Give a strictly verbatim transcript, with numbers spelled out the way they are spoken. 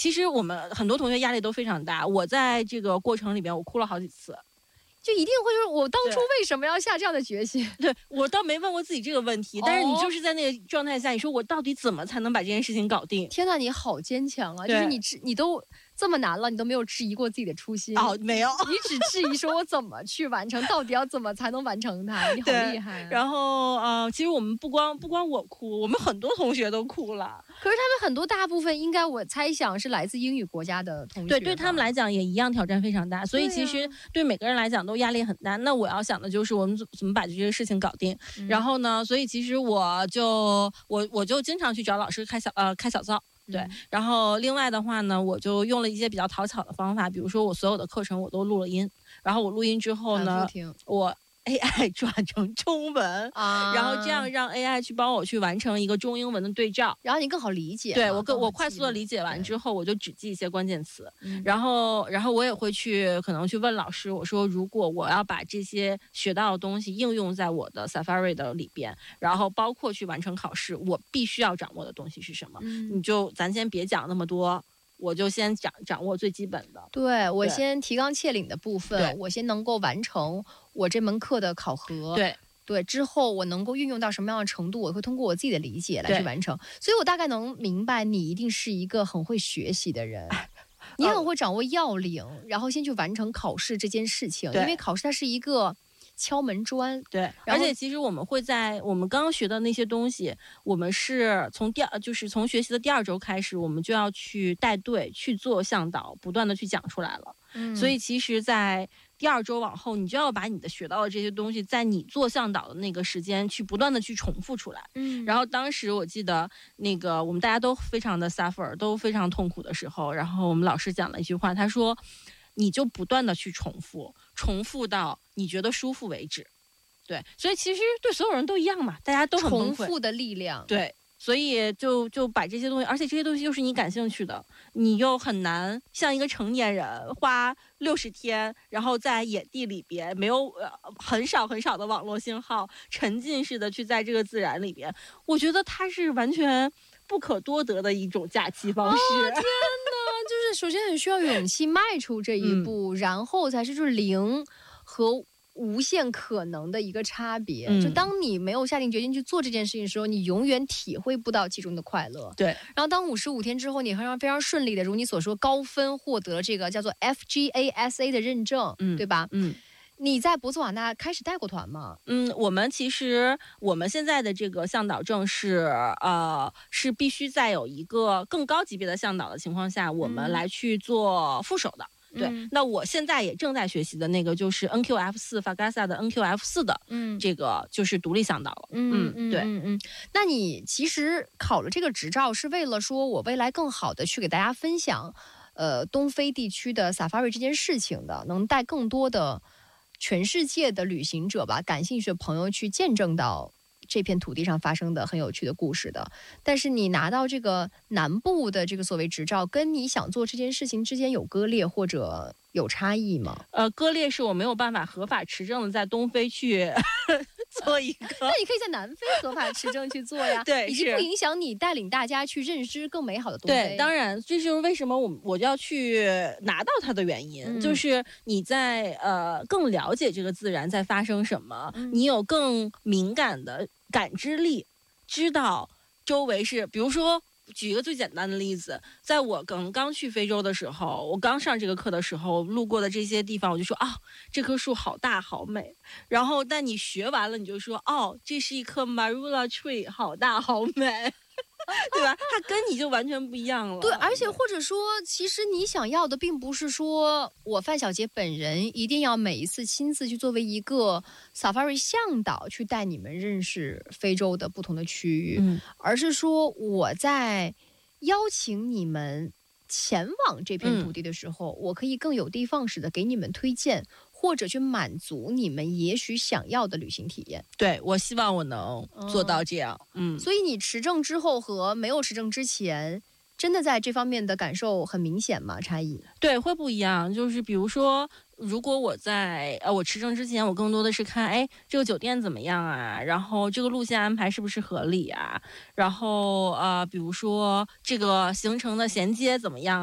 其实我们很多同学压力都非常大，我在这个过程里边我哭了好几次。 就一定会说，我当初为什么要下这样的决心？ 对，我倒没问过自己这个问题，但是你就是在那个状态下，你说我到底怎么才能把这件事情搞定？ 天哪，你好坚强啊！就是你你都这么难了，你都没有质疑过自己的初心哦，没有， 你只质疑说我怎么去完成，到底要怎么才能完成它？你好厉害、啊！ 然后呃，其实我们不光不光我哭，我们很多同学都哭了。 可是他们很多大部分应该我猜想是来自英语国家的同学， 对，对他们来讲也一样挑战非常大，所以其实对每个人来讲都压力很大。那我要想的就是我们怎么把这些事情搞定。嗯、然后呢，所以其实我就我我就经常去找老师开小呃开小灶。对，然后另外的话呢，我就用了一些比较讨巧的方法，比如说我所有的课程我都录了音，然后我录音之后呢，我 A I 转成中文、啊、然后这样让 A I 去帮我去完成一个中英文的对照， 然后你更好理解。 对，我更我快速的理解完之后，我就只记一些关键词，然后然后我也会去可能去问老师，我说如果我要把这些学到的东西应用在我的 Safari 的里边，然后包括去完成考试，我必须要掌握的东西是什么？嗯、你就咱先别讲那么多。我就先掌掌握最基本的， 对我先提纲挈领的部分，我先能够完成我这门课的考核， 对对，之后我能够运用到什么样的程度，我会通过我自己的理解来去完成。所以我大概能明白，你一定是一个很会学习的人，你很会掌握要领，然后先去完成考试这件事情，因为考试它是一个敲门砖。 对，而且其实我们会在我们刚刚学的那些东西，我们是从第二就是从学习的第二周开始，我们就要去带队去做向导，不断的去讲出来了。嗯，所以其实在第二周往后，你就要把你的学到的这些东西在你做向导的那个时间去不断的去重复出来。嗯，然后当时我记得那个我们大家都非常的 suffer 都非常痛苦的时候，然后我们老师讲了一句话，他说你就不断的去重复重复到你觉得舒服为止。对，所以其实对所有人都一样嘛，大家都很崩溃。 重复的力量。 对，所以就就把这些东西，而且这些东西又是你感兴趣的，你又很难像一个成年人花六十天，然后在野地里边没有、呃、很少很少的网络信号，沉浸式的去在这个自然里边，我觉得它是完全不可多得的一种假期方式。 哦、天哪，就是首先很需要勇气迈出这一步、嗯、然后才是就是零和无限可能的一个差别、嗯、就当你没有下定决心去做这件事情的时候，你永远体会不到其中的快乐。 对， 然后当五十五天之后，你非常非常顺利的如你所说高分获得了这个叫做 F G A S A 的认证、嗯、对吧？嗯，你在博茨瓦纳开始带过团吗？ 嗯，我们其实我们现在的这个向导证是呃是必须在有一个更高级别的向导的情况下，我们来去做副手的。嗯对、嗯，那我现在也正在学习的那个就是 N Q F 四 Fagasa 的 N Q F 四的，嗯，这个就是独立向导了。 嗯嗯，对，嗯嗯。那你其实考了这个执照是为了说我未来更好的去给大家分享，呃，东非地区的 Safari 这件事情的，能带更多的全世界的旅行者吧，感兴趣的朋友去见证到这片土地上发生的很有趣的故事的。但是你拿到这个南部的这个所谓执照，跟你想做这件事情之间有割裂或者有差异吗？ 呃，割裂是我没有办法合法持证的在东非去做一个那你可以在南非合法持证去做呀。 对， 已经不影响你带领大家去认知更美好的东非。 对，当然这就是为什么我我就要去拿到它的原因、嗯、就是你在呃更了解这个自然在发生什么、嗯、你有更敏感的感知力，知道周围是，比如说举一个最简单的例子，在我刚刚去非洲的时候，我刚上这个课的时候，路过的这些地方，我就说啊，这棵树好大好美。然后但你学完了，你就说哦，这是一棵 Marula tree， 好大好美。对吧？它跟你就完全不一样了。 对，而且或者说，其实你想要的并不是说我范小杰本人一定要每一次亲自去作为一个 Safari 向导去带你们认识非洲的不同的区域，嗯、而是说我在邀请你们前往这片土地的时候、嗯、我可以更有的放矢的给你们推荐，或者去满足你们也许想要的旅行体验。 对，我希望我能做到这样。嗯， 所以你持证之后和没有持证之前，真的在这方面的感受很明显吗？差异？ 对，会不一样。就是比如说，如果我在呃我持证之前，我更多的是看，哎，这个酒店怎么样啊？然后这个路线安排是不是合理啊？然后呃，比如说这个行程的衔接怎么样？